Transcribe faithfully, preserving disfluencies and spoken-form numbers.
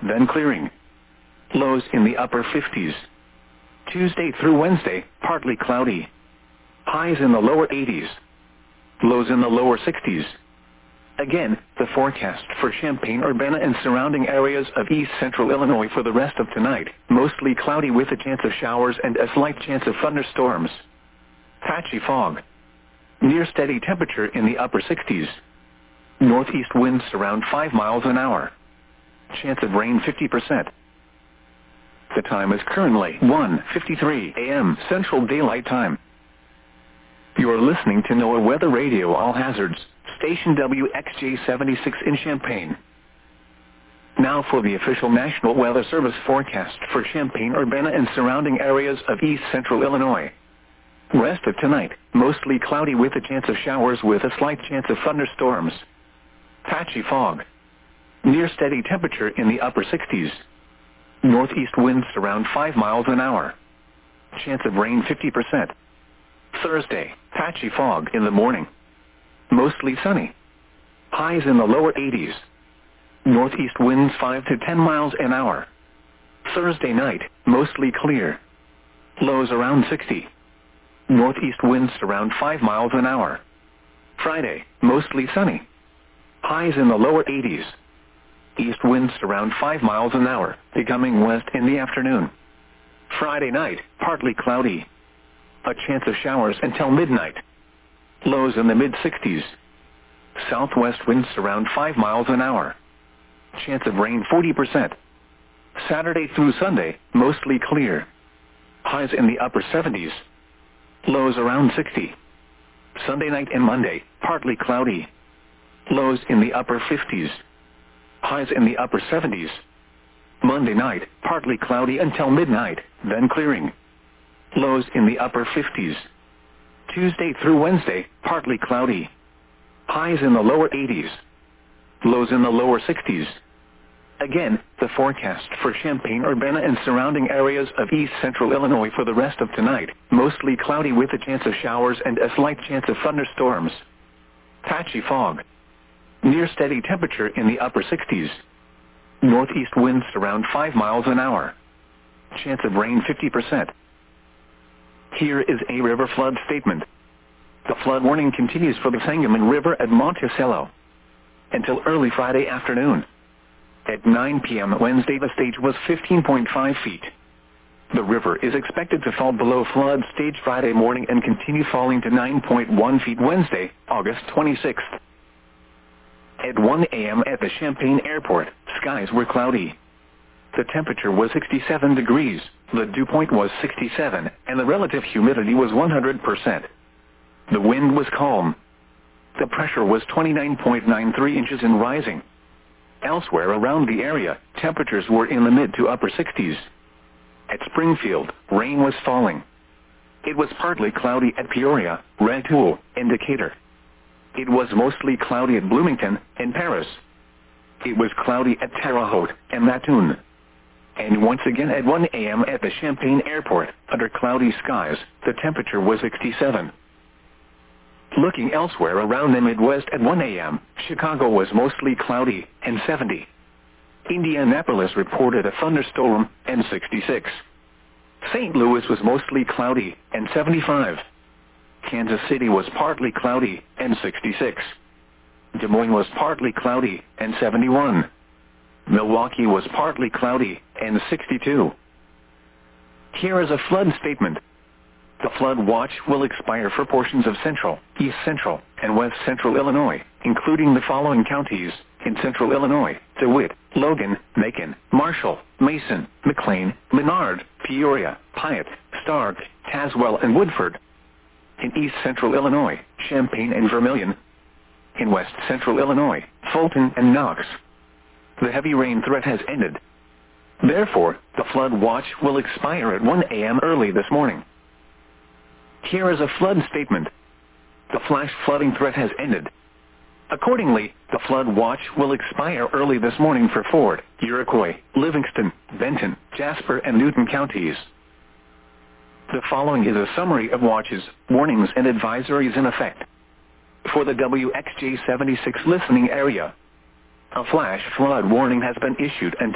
then clearing. Lows in the upper fifties. Tuesday through Wednesday, partly cloudy. Highs in the lower eighties. Lows in the lower sixties. Again, the forecast for Champaign-Urbana and surrounding areas of east central Illinois for the rest of tonight, mostly cloudy with a chance of showers and a slight chance of thunderstorms. Patchy fog. Near steady temperature in the upper sixties. Northeast winds around five miles an hour. Chance of rain fifty percent. The time is currently one fifty-three a m Central Daylight Time. You are listening to NOAA Weather Radio All Hazards, station W X J seventy-six in Champaign. Now for the official National Weather Service forecast for Champaign-Urbana and surrounding areas of east central Illinois. Rest of tonight, mostly cloudy with a chance of showers with a slight chance of thunderstorms. Patchy fog. Near steady temperature in the upper sixties. Northeast winds around five miles an hour. Chance of rain fifty percent. Thursday, patchy fog in the morning. Mostly sunny. Highs in the lower eighties. Northeast winds five to ten miles an hour. Thursday night, mostly clear. Lows around sixty. Northeast winds around five miles an hour. Friday, mostly sunny. Highs in the lower eighties. East winds around five miles an hour, becoming west in the afternoon. Friday night, partly cloudy. A chance of showers until midnight. Lows in the mid-sixties. Southwest winds around five miles an hour. Chance of rain forty percent. Saturday through Sunday, mostly clear. Highs in the upper seventies. Lows around sixty. Sunday night and Monday, partly cloudy. Lows in the upper fifties. Highs in the upper seventies. Monday night, partly cloudy until midnight, then clearing. Lows in the upper fifties. Tuesday through Wednesday, partly cloudy. Highs in the lower eighties. Lows in the lower sixties. Again, the forecast for Champaign-Urbana and surrounding areas of east central Illinois for the rest of tonight, mostly cloudy with a chance of showers and a slight chance of thunderstorms. Patchy fog. Near steady temperature in the upper sixties. Northeast winds around five miles an hour. Chance of rain fifty percent. Here is a river flood statement. The flood warning continues for the Sangamon River at Monticello until early Friday afternoon. At nine p m Wednesday, the stage was fifteen point five feet. The river is expected to fall below flood stage Friday morning and continue falling to nine point one feet Wednesday, August twenty-sixth. At one a m at the Champaign Airport, skies were cloudy. The temperature was sixty-seven degrees, the dew point was sixty-seven, and the relative humidity was one hundred percent. The wind was calm. The pressure was twenty-nine point nine three inches and rising. Elsewhere around the area, temperatures were in the mid to upper sixties. At Springfield, rain was falling. It was partly cloudy at Peoria, Rantoul, and Decatur. It was mostly cloudy at Bloomington and Paris. It was cloudy at Terre Haute and Mattoon. And once again at one a m at the Champaign Airport, under cloudy skies, the temperature was sixty-seven. Looking elsewhere around the Midwest at one a m, Chicago was mostly cloudy and seventy. Indianapolis reported a thunderstorm and sixty-six. Saint Louis was mostly cloudy and seventy-five. Kansas City was partly cloudy and sixty-six. Des Moines was partly cloudy and seventy-one. Milwaukee was partly cloudy and sixty-two. Here is a flood statement. The flood watch will expire for portions of central, east central, and west central Illinois, including the following counties in central Illinois: DeWitt, Logan, Macon, Marshall, Mason, McLean, Menard, Peoria, Piatt, Stark, Tazewell, and Woodford. In east central Illinois, Champaign and Vermilion. In west central Illinois, Fulton and Knox. The heavy rain threat has ended. Therefore, the flood watch will expire at one a m early this morning. Here is a flood statement. The flash flooding threat has ended. Accordingly, the flood watch will expire early this morning for Ford, Iroquois, Livingston, Benton, Jasper, and Newton counties. The following is a summary of watches, warnings, and advisories in effect. For the W X J seventy-six listening area, a flash flood warning has been issued until